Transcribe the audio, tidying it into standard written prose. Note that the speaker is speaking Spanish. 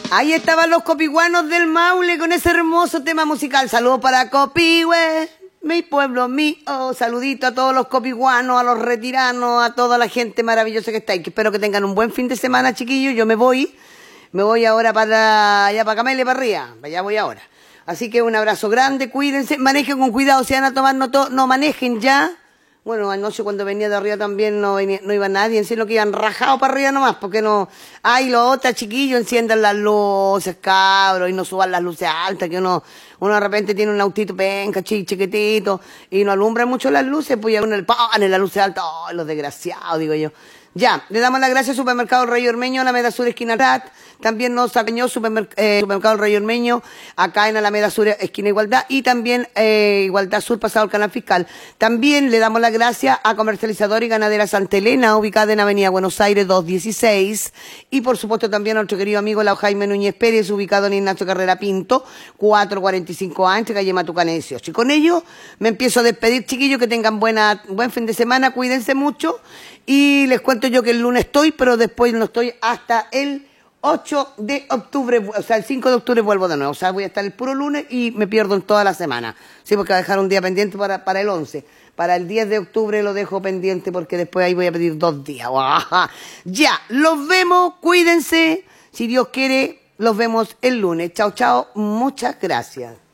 Ahí estaban los copiguanos del Maule con ese hermoso tema musical. Saludos para Copihue, mi pueblo mío. Saludito a todos los copiguanos, a los retiranos, a toda la gente maravillosa que está ahí. Espero que tengan un buen fin de semana, chiquillos. Yo me voy ahora para allá, para Camele, para arriba. Allá voy ahora. Así que un abrazo grande, cuídense, manejen con cuidado. Si van a tomar, no manejen ya. Bueno, anoche cuando venía de arriba también no iba nadie, en sí lo que iban rajado para arriba nomás, porque no. Ay, los otros chiquillos enciendan las luces, cabros, y no suban las luces altas, que uno de repente tiene un autito penca, chiquitito, y no alumbra mucho las luces, pues ya uno en las luces altas, oh, los desgraciados, digo yo. Ya, le damos las gracias al Supermercado Rey Ormeño, Alameda Sur, esquina Rat. También nos acompañó Supermercado Rey Ormeño, acá en Alameda Sur, esquina Igualdad. Y también Igualdad Sur, pasado el Canal Fiscal. También le damos las gracias a Comercializador y Ganadera Santa Elena, ubicada en Avenida Buenos Aires 216. Y por supuesto también a nuestro querido amigo Lau Jaime Núñez Pérez, ubicado en Ignacio Carrera Pinto, 445A, entre calle Matucana 18. Y con ello me empiezo a despedir, chiquillos, que tengan buen fin de semana, cuídense mucho. Y les cuento yo que el lunes estoy, pero después no estoy hasta el 8 de octubre, o sea, el 5 de octubre vuelvo de nuevo. O sea, voy a estar el puro lunes y me pierdo en toda la semana. Sí, porque voy a dejar un día pendiente para el 11. Para el 10 de octubre lo dejo pendiente porque después ahí voy a pedir 2 días. Ya, los vemos, cuídense. Si Dios quiere, los vemos el lunes. Chao, chao. Muchas gracias.